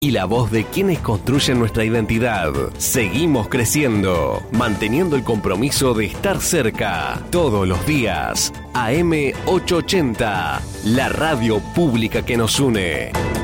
y la voz de quienes construyen nuestra identidad. Seguimos creciendo, manteniendo el compromiso de estar cerca todos los días. AM 880, la radio pública que nos une.